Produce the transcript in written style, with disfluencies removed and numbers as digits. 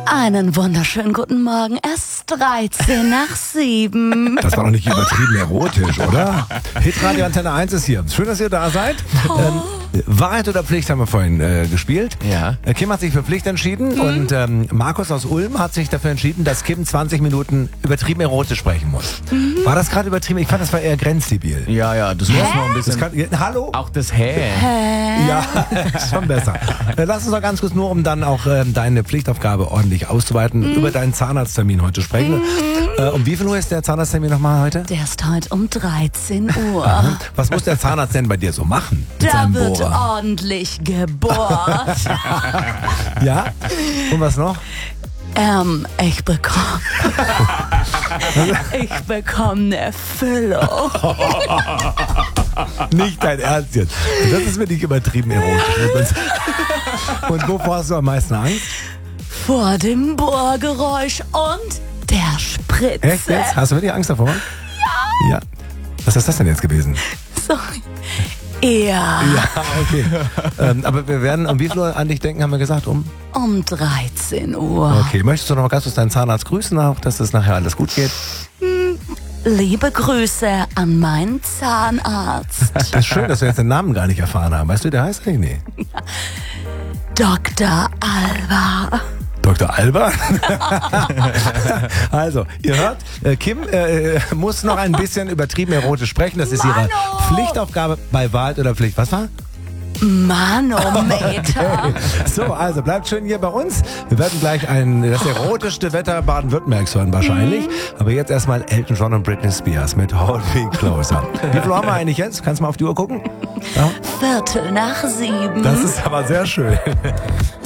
Einen wunderschönen guten Morgen. Es ist 13 nach 7. Das war doch nicht übertrieben erotisch, oder? Hitradio Antenne 1 ist hier. Schön, dass ihr da seid. Wahrheit oder Pflicht haben wir vorhin gespielt. Ja. Kim hat sich für Pflicht entschieden und Markus aus Ulm hat sich dafür entschieden, dass Kim 20 Minuten übertrieben erotisch sprechen muss. War das gerade übertrieben? Ich fand, das war eher grenzdebil. Ja, das muss noch ein bisschen. Hallo? Auch das Hä? Ja, ist schon besser. Lass uns doch ganz kurz nur, um dann auch deine Pflichtaufgabe ordentlich auszuweiten, über deinen Zahnarzttermin heute sprechen. Um wie viel Uhr ist der Zahnarzttermin nochmal heute? Der ist heute um 13 Uhr. Was muss der Zahnarzt denn bei dir so machen? Mit Da seinem wird Bohrer? ordentlich gebohrt. Ja? Und was noch? Ich bekomme eine Füllung. Nicht dein Ernst jetzt. Das ist wirklich übertrieben erotisch. Und wovor hast du am meisten Angst? Vor dem Bohrgeräusch und der Spritze. Echt jetzt? Hast du wirklich Angst davor? Ja. Was ist das denn jetzt gewesen? Sorry. Ja. Ja, okay. Aber wir werden um wie viel Uhr an dich denken, haben wir gesagt? Um 13 Uhr. Okay, möchtest du noch mal ganz kurz deinen Zahnarzt grüßen, auch, dass es nachher alles gut geht? Liebe Grüße an meinen Zahnarzt. Das ist schön, dass wir jetzt den Namen gar nicht erfahren haben. Weißt du, der heißt eigentlich? Nee. Dr. Alba. Dr. Alba? Also, ihr hört, Kim muss noch ein bisschen übertrieben erotisch sprechen. Das ist ihre Pflichtaufgabe bei Wahrheit oder Pflicht. Was war? Manometer. So, also bleibt schön hier bei uns. Wir werden gleich das erotischste Wetter Baden-Württembergs hören wahrscheinlich. Aber jetzt erstmal Elton John und Britney Spears mit Hold Me Closer. Wie viel haben wir eigentlich jetzt? Kannst du mal auf die Uhr gucken? Ja? 7:15. Das ist aber sehr schön.